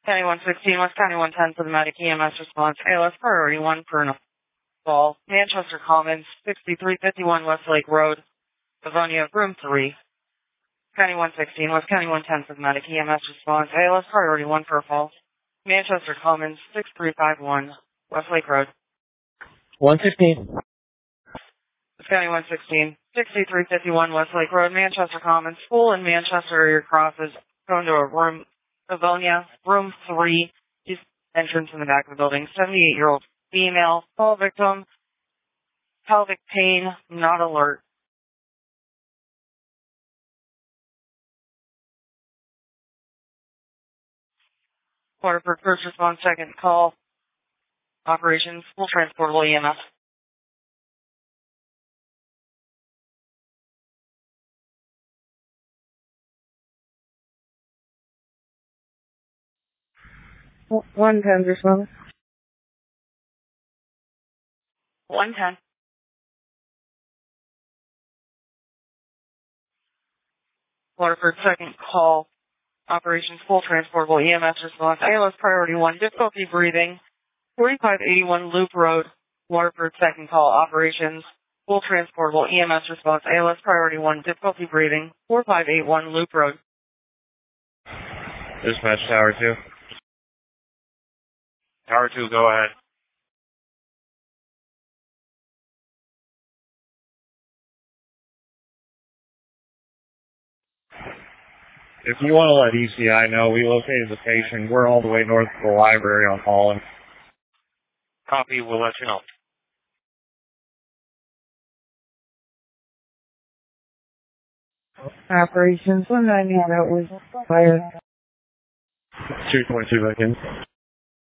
County 116, West County 110 for the medic EMS response. ALS priority 1 for an fall. Manchester Commons, 6351 Westlake Road, Livonia, room 3. County 116, West County 110 for the medic EMS response. ALS priority 1 for a fall. Manchester Commons, 6351 Westlake Road. 115. West County 116, 6351 Westlake Road, Manchester Commons. School in Manchester area crosses going to a room, Livonia, room 3, east entrance in the back of the building. 78-year-old female, fall victim, pelvic pain, not alert. Waterford first response, second call. Operations, full transportable EMS. One ten response. 110. Waterford second call. Operations, full transportable EMS response. ALS priority 1, difficulty breathing. 4581 Loop Road, Waterford second call. Operations, full transportable EMS response. ALS priority 1, difficulty breathing. 4581 Loop Road. Dispatch Tower 2. Tower 2, go ahead. If you want to let ECI know, we located the patient. We're all the way north of the library on Holland. Copy, we'll let you know. Operations 190, that was fire. 222 back in.